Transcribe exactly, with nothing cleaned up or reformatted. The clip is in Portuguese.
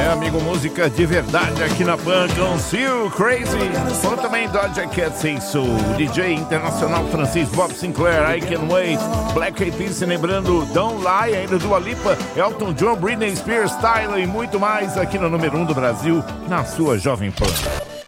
amigo, música de verdade aqui na Pan com Still Crazy. Ou também Doja Cat Say So, D J internacional francês Bob Sinclair, I Can Wait, Black Eyed Peas, lembrando Don't Lie, ainda do Dua Lipa, Elton John, Britney Spears, Tyler e muito mais aqui no número um do Brasil, na sua Jovem Pan.